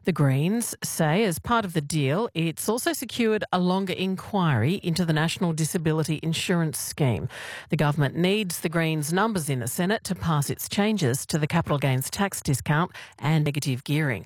The Greens say as part of the deal, it's also secured a longer inquiry into the National Disability Insurance Scheme. The government needs the Greens' numbers in the Senate to pass its changes to the capital gains tax discount and negative gearing.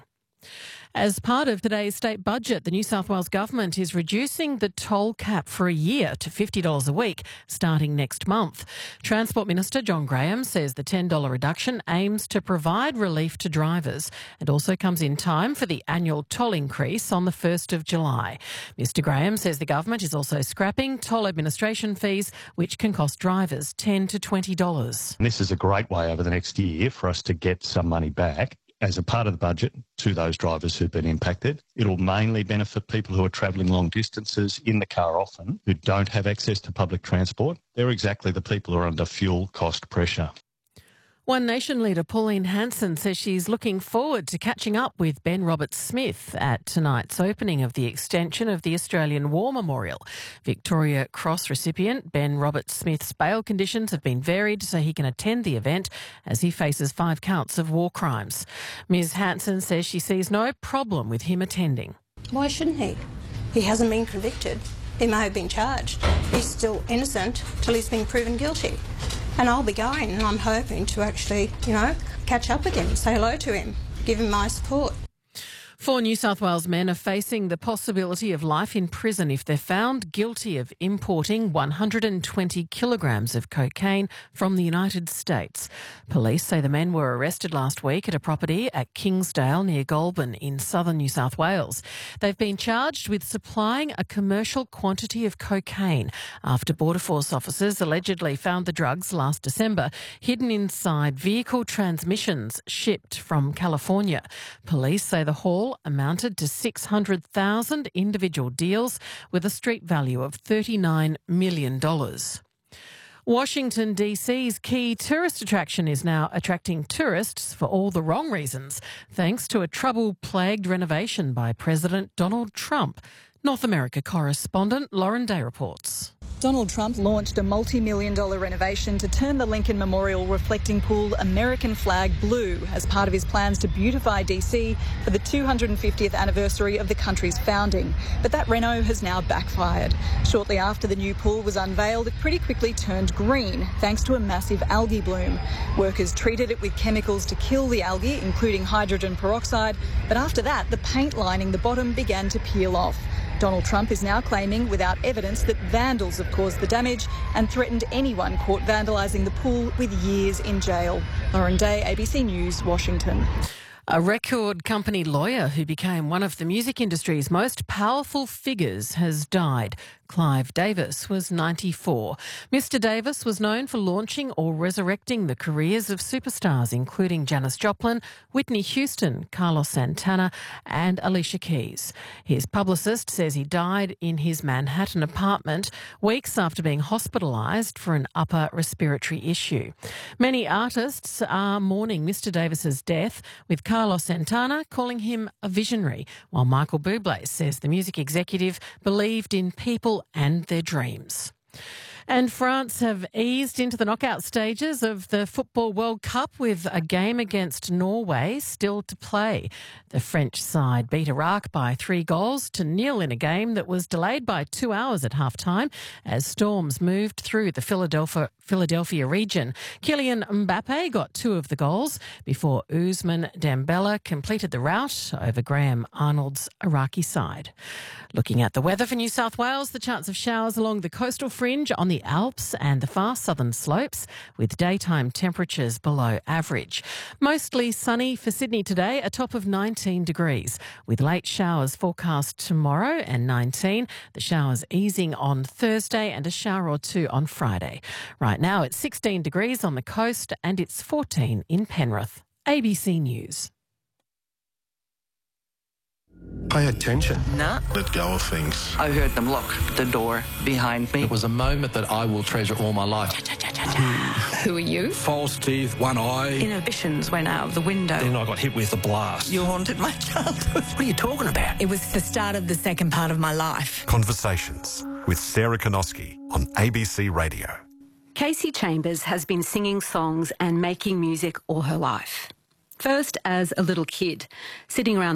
As part of today's state budget, the New South Wales government is reducing the toll cap for a year to $50 a week, starting next month. Transport Minister John Graham says the $10 reduction aims to provide relief to drivers and also comes in time for the annual toll increase on the 1st of July. Mr Graham says the government is also scrapping toll administration fees, which can cost drivers $10 to $20. This is a great way over the next year for us to get some money back as a part of the budget to those drivers who've been impacted. It'll mainly benefit people who are travelling long distances in the car often, who don't have access to public transport. They're exactly the people who are under fuel cost pressure. One Nation leader Pauline Hanson says she's looking forward to catching up with Ben Roberts-Smith at tonight's opening of the extension of the Australian War Memorial. Victoria Cross recipient Ben Roberts-Smith's bail conditions have been varied so he can attend the event as he faces 5 counts of war crimes. Ms Hanson says she sees no problem with him attending. Why shouldn't he? He hasn't been convicted. He may have been charged. He's still innocent till he's been proven guilty. And I'll be going, and I'm hoping to actually, catch up with him, say hello to him, give him my support. 4 New South Wales men are facing the possibility of life in prison if they're found guilty of importing 120 kilograms of cocaine from the United States. Police say the men were arrested last week at a property at Kingsdale near Goulburn in southern New South Wales. They've been charged with supplying a commercial quantity of cocaine after Border Force officers allegedly found the drugs last December hidden inside vehicle transmissions shipped from California. Police say the haul amounted to 600,000 individual deals with a street value of $39 million. Washington DC's key tourist attraction is now attracting tourists for all the wrong reasons, thanks to a trouble-plagued renovation by President Donald Trump. North America correspondent Lauren Day reports. Donald Trump launched a multi-million-dollar renovation to turn the Lincoln Memorial reflecting pool American flag blue as part of his plans to beautify DC for the 250th anniversary of the country's founding. But that reno has now backfired. Shortly after the new pool was unveiled, it pretty quickly turned green thanks to a massive algae bloom. Workers treated it with chemicals to kill the algae, including hydrogen peroxide, but after that, the paint lining the bottom began to peel off. Donald Trump is now claiming without evidence that vandals have caused the damage and threatened anyone caught vandalising the pool with years in jail. Lauren Day, ABC News, Washington. A record company lawyer who became one of the music industry's most powerful figures has died. Clive Davis was 94. Mr Davis was known for launching or resurrecting the careers of superstars including Janis Joplin, Whitney Houston, Carlos Santana and Alicia Keys. His publicist says he died in his Manhattan apartment weeks after being hospitalised for an upper respiratory issue. Many artists are mourning Mr Davis's death, with Carlos Santana calling him a visionary, while Michael Bublé says the music executive believed in people and their dreams. And France have eased into the knockout stages of the Football World Cup with a game against Norway still to play. The French side beat Iraq by 3-0 in a game that was delayed by 2 hours at half-time as storms moved through the Philadelphia region. Kylian Mbappe got 2 of the goals before Ousmane Dembele completed the rout over Graham Arnold's Iraqi side. Looking at the weather for New South Wales, the chance of showers along the coastal fringe on the Alps and the far southern slopes, with daytime temperatures below average. Mostly sunny for Sydney today, a top of 19 degrees, with late showers forecast tomorrow and 19. The showers easing on Thursday and a shower or 2 on Friday. Right now it's 16 degrees on the coast and it's 14 in Penrith. ABC News. Pay attention. Nah. Let go of things. I heard them lock the door behind me. It was a moment that I will treasure all my life. Who are you? False teeth, one eye. Inhibitions went out of the window. Then I got hit with a blast. You haunted my childhood. What are you talking about? It was the start of the second part of my life. Conversations with Sarah Konoski on ABC Radio. Casey Chambers has been singing songs and making music all her life. First as a little kid, sitting around